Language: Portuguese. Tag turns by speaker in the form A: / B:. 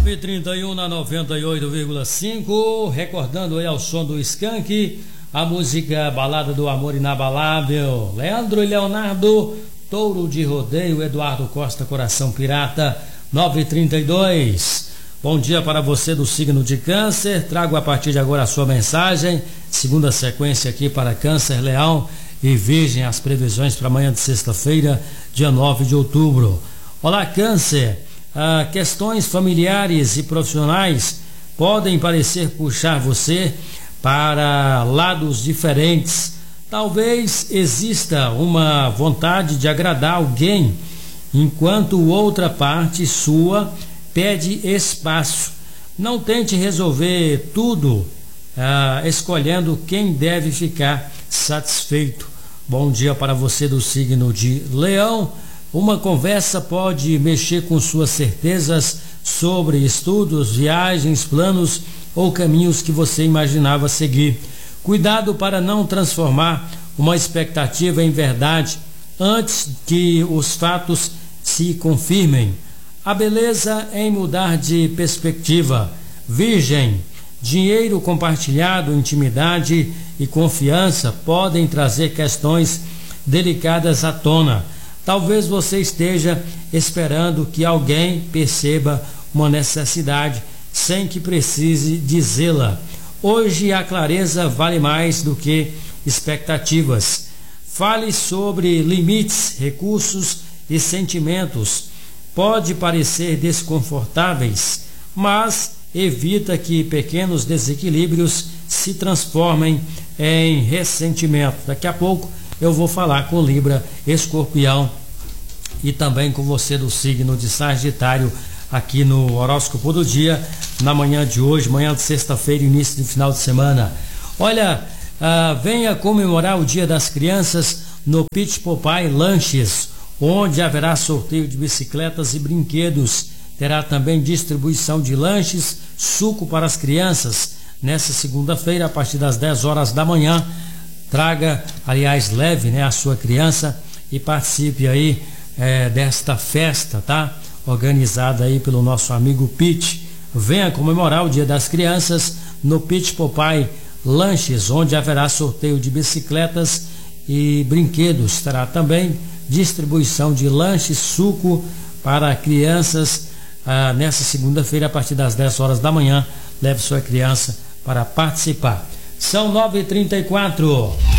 A: 9h31 na 98,5, recordando aí ao som do Skank, a música Balada do Amor Inabalável. Leandro e Leonardo, Touro de Rodeio, Eduardo Costa, Coração Pirata, 9h32. Bom dia para você do signo de Câncer. Trago a partir de agora a sua mensagem, segunda sequência aqui para Câncer, Leão e Virgem, as previsões para amanhã de sexta-feira, dia 9 de outubro. Olá, Câncer. Questões familiares e profissionais podem parecer puxar você para lados diferentes. Talvez exista uma vontade de agradar alguém, enquanto outra parte sua pede espaço. Não tente resolver tudo escolhendo quem deve ficar satisfeito. Bom dia para você do signo de Leão. Uma conversa pode mexer com suas certezas sobre estudos, viagens, planos ou caminhos que você imaginava seguir. Cuidado para não transformar uma expectativa em verdade antes que os fatos se confirmem. A beleza em mudar de perspectiva. Virgem, dinheiro compartilhado, intimidade e confiança podem trazer questões delicadas à tona. Talvez você esteja esperando que alguém perceba uma necessidade sem que precise dizê-la. Hoje a clareza vale mais do que expectativas. Fale sobre limites, recursos e sentimentos. Pode parecer desconfortáveis, mas evita que pequenos desequilíbrios se transformem em ressentimento. Daqui a pouco eu vou falar com Libra, Escorpião e também com você do signo de Sagitário aqui no horóscopo do dia, na manhã de hoje, manhã de sexta-feira, início de final de semana. Olha, venha comemorar o Dia das Crianças no Pit Popeye Lanches, onde haverá sorteio de bicicletas e brinquedos. Terá também distribuição de lanches, suco para as crianças nessa segunda-feira a partir das 10 horas da manhã. Traga, aliás, leve, a sua criança e participe aí desta festa, tá? Organizada aí pelo nosso amigo Pete. Venha comemorar o Dia das Crianças no Pit Popeye Lanches, onde haverá sorteio de bicicletas e brinquedos. Terá também distribuição de lanches, suco para crianças nessa segunda-feira a partir das 10 horas da manhã. Leve sua criança para participar. São 9h34.